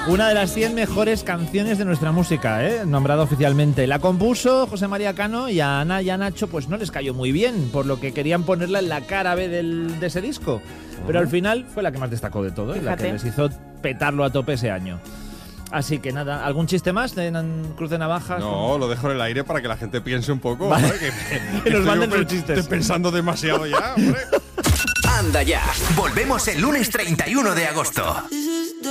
Una de las 100 mejores canciones de nuestra música, nombrada oficialmente. La compuso José María Cano y a Ana y a Nacho pues no les cayó muy bien, por lo que querían ponerla en la cara B de ese disco. Pero al final fue la que más destacó de todo, la que les hizo petarlo a tope ese año. Así que nada, ¿algún chiste más de Cruz de Navajas? No, lo dejo en el aire para que la gente piense un poco. Vale. Que nos manden sus estoy chistes. pensando demasiado ya, hombre. Anda ya, volvemos el lunes 31 de agosto.